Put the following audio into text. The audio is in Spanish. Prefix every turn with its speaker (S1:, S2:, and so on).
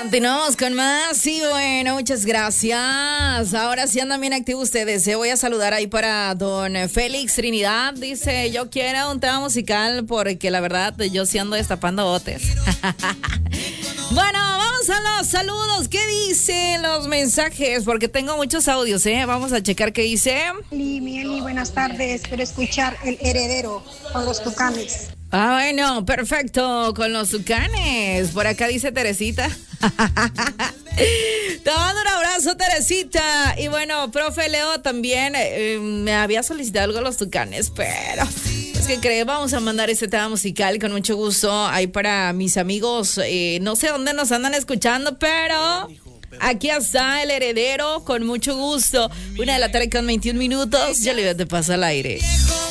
S1: Continuamos con más. Sí, bueno, muchas gracias. Ahora sí andan bien activos ustedes. Voy a saludar ahí para don Félix Trinidad. Dice, yo quiero un tema musical porque la verdad yo sí ando destapando botes. Bueno, vamos a los saludos. ¿Qué dicen los mensajes? Porque tengo muchos audios, ¿eh? Vamos a checar qué dice.
S2: Mieli, buenas tardes. Quiero escuchar El Heredero con los Tucanes.
S1: Ah, bueno, perfecto, con los Tucanes. Por acá dice Teresita. Te mando un abrazo, Teresita. Y bueno, profe Leo también me había solicitado algo a los Tucanes, pero es que creo, vamos a mandar ese tema musical con mucho gusto ahí para mis amigos. No sé dónde nos andan escuchando, pero aquí está El Heredero con mucho gusto. 1:21 p.m. Ya le te paso al aire.